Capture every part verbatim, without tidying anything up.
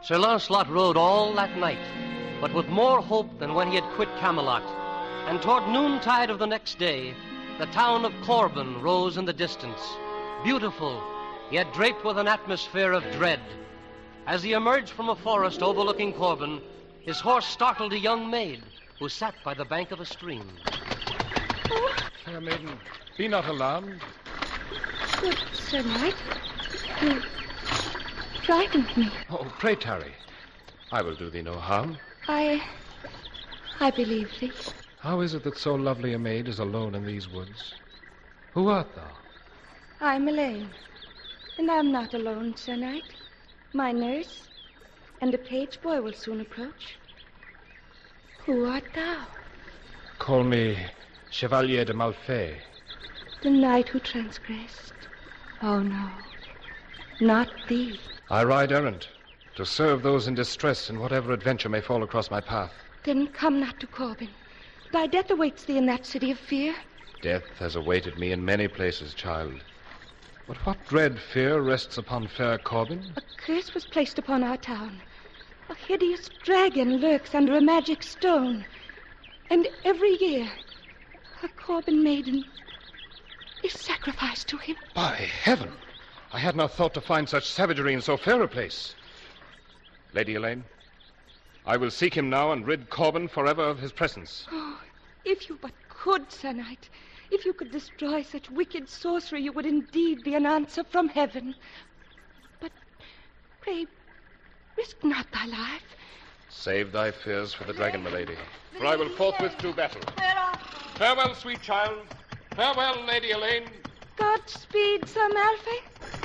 Sir Launcelot rode all that night, but with more hope than when he had quit Camelot. And toward noontide of the next day, the town of Corbin rose in the distance, beautiful, yet draped with an atmosphere of dread. As he emerged from a forest overlooking Corbin, his horse startled a young maid who sat by the bank of a stream. Oh. Fair maiden, be not alarmed. Good Sir Knight, you frightened me. Oh, pray tarry. I will do thee no harm. I... I believe thee. How is it that so lovely a maid is alone in these woods? Who art thou? I'm Elaine, and I'm not alone, Sir Knight. My nurse and a page boy will soon approach. Who art thou? Call me Chevalier de Malfay. The knight who transgressed. Oh, no, not thee. I ride errant to serve those in distress in whatever adventure may fall across my path. Then come not to Corbin. Thy death awaits thee in that city of fear. Death has awaited me in many places, child. But what dread fear rests upon fair Corbin? A curse was placed upon our town. A hideous dragon lurks under a magic stone. And every year, a Corbin maiden is sacrificed to him. By heaven! I had not thought to find such savagery in so fair a place. Lady Elaine, I will seek him now and rid Corbin forever of his presence. Oh, if you but could, Sir Knight. If you could destroy such wicked sorcery, you would indeed be an answer from heaven. But pray, risk not thy life. Save thy fears for the dragon, my lady, for I will forthwith do battle. Farewell, sweet child. Farewell, Lady Elaine. Godspeed, Sir Malfay.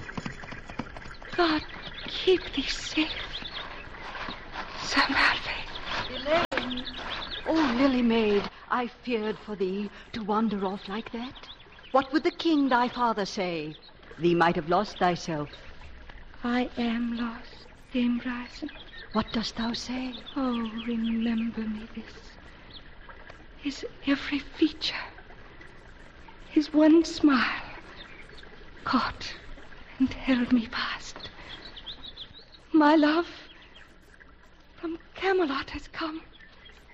God keep thee safe, Sir Malfay. Elaine. Oh, Lily maid, I feared for thee to wander off like that. What would the king thy father say? Thee might have lost thyself. I am lost, Dame Bryson. What dost thou say? Oh, remember me this. His every feature, his one smile, caught and held me fast. My love from Camelot has come.